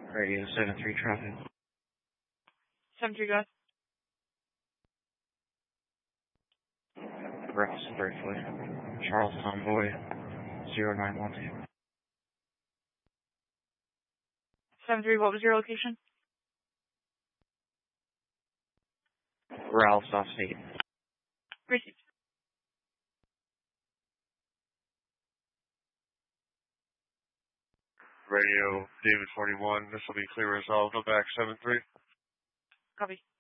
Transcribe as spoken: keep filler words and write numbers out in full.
Radio seven three traffic. seven three, go ahead. Rex Braithwaite. Charles Tomboy. zero nine one two. seven three, what was your location? Ralph's off state. Received. Radio David forty-one, this will be clear resolved. Go back seven three. Copy.